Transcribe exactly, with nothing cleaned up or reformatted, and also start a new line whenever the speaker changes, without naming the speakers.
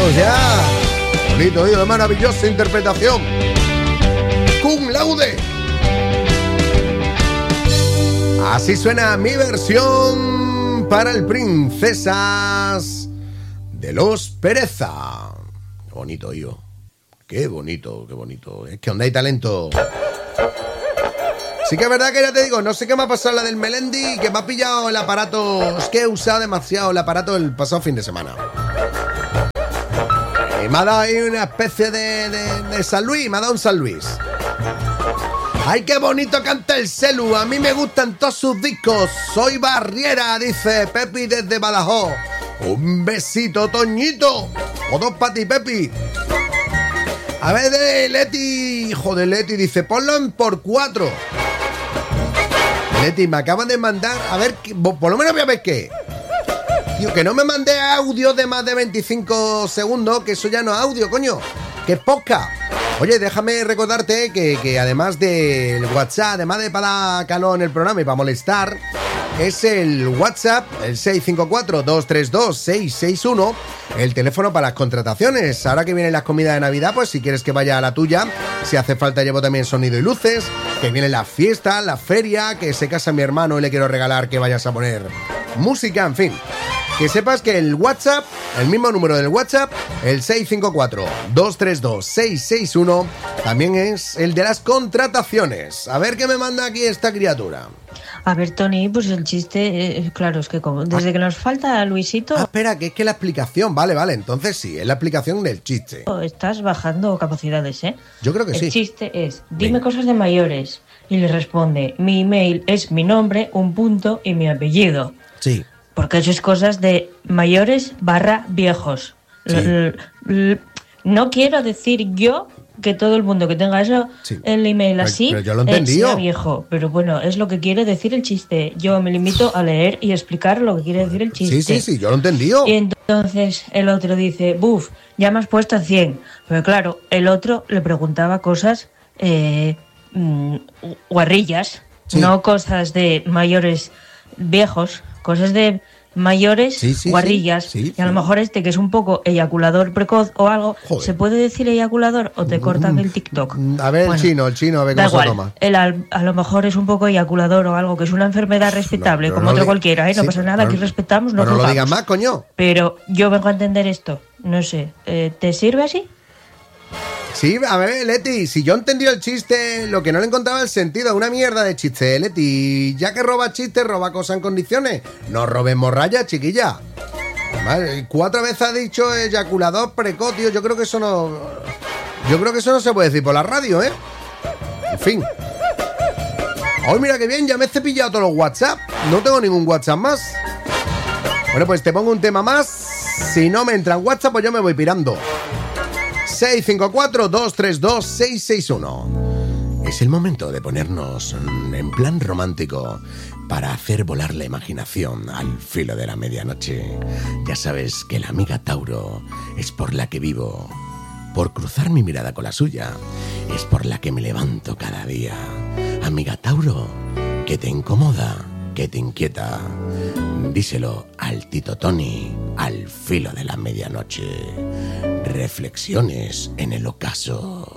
vamos ya. Bonito, oído, de maravillosa interpretación. Cum laude. Así suena mi versión para el Princesas de los Pereza. Qué bonito, yo. Qué bonito, qué bonito. Es que donde hay talento. Sí que es verdad que ya te digo, no sé qué me ha pasado la del Melendi, que me ha pillado el aparato. Es que he usado demasiado el aparato el pasado fin de semana. Y me ha dado ahí una especie de, de, de San Luis, me ha dado un San Luis. ¡Ay, qué bonito canta el Celu! A mí me gustan todos sus discos. Soy Barriera, dice Pepi desde Badajoz. Un besito, Toñito. O dos para ti, Pepi. A ver, de Leti, hijo de Leti, dice, ponlo en por cuatro. Leti, me acaban de mandar, a ver, por lo menos voy a ver qué. Tío, que no me mandé audio de más de veinticinco segundos, que eso ya no es audio, coño. Que es podcast. Oye, déjame recordarte que, que además del WhatsApp, además de para calor en el programa y para molestar, es el WhatsApp, el seis cinco cuatro, dos tres dos, seis seis uno, el teléfono para las contrataciones. Ahora que vienen las comidas de Navidad, pues si quieres que vaya a la tuya, si hace falta llevo también sonido y luces, que vienen las fiestas, la feria, que se casa mi hermano y le quiero regalar que vayas a poner música, en fin. Que sepas que el WhatsApp, el mismo número del WhatsApp, el seis cinco cuatro, dos tres dos, seis seis uno, también es el de las contrataciones. A ver qué me manda aquí esta criatura.
A ver, Tony, pues el chiste, eh, claro, es que como, desde ah. que nos falta Luisito...
Ah, espera, que es que la explicación, vale, vale, entonces sí, es la explicación del chiste.
Estás bajando capacidades, ¿eh?
Yo creo que
el
sí.
El chiste es, dime Venga. cosas de mayores, y le responde, mi email es mi nombre, un punto y mi apellido.
Sí.
Porque eso es cosas de mayores barra viejos. Sí. L- l- no quiero decir yo que todo el mundo que tenga eso, sí. el email así,
pero, pero yo lo entendí.
Eh, sea viejo. Pero bueno, es lo que quiere decir el chiste. Yo me limito a leer y explicar lo que quiere decir el chiste.
Sí, sí, sí, yo lo entendí.
Y entonces el otro dice, buf, ya me has puesto a cien. Pero claro, el otro le preguntaba cosas eh, mm, guarrillas, sí. no cosas de mayores viejos, cosas de mayores sí, sí, guarrillas. Sí, sí, y a lo mejor este, que es un poco eyaculador precoz o algo, Joder. ¿se puede decir eyaculador o te cortan el TikTok?
A ver, bueno, el chino, el chino, a ver cómo se toma.
El, a lo mejor es un poco eyaculador o algo, que es una enfermedad respetable, no, como otro cualquiera, ¿eh? No sí, pasa nada, aquí respetamos, no
no lo digas más, coño.
Pero yo vengo a entender esto, no sé, eh, ¿te sirve así?
Sí, a ver, Leti, si yo entendí el chiste, lo que no le encontraba el sentido, una mierda de chiste, Leti. Ya que roba chistes, roba cosas en condiciones. No robes morralla, chiquilla. Vale, cuatro veces ha dicho eyaculador precoz, tío. Yo creo que eso no... Yo creo que eso no se puede decir por la radio, ¿eh? En fin. Hoy mira que bien, ya me he cepillado todos los WhatsApp. No tengo ningún WhatsApp más. Bueno, pues te pongo un tema más. Si no me entra en WhatsApp, pues yo me voy pirando. seis cinco cuatro, dos tres dos, seis seis uno. Es el momento de ponernos en plan romántico para hacer volar la imaginación al filo de la medianoche. Ya sabes que la amiga Tauro es por la que vivo, por cruzar mi mirada con la suya, es por la que me levanto cada día. Amiga Tauro, ¿qué te incomoda? ¿Qué te inquieta? Díselo al Tito Tony al filo de la medianoche. Reflexiones en el ocaso.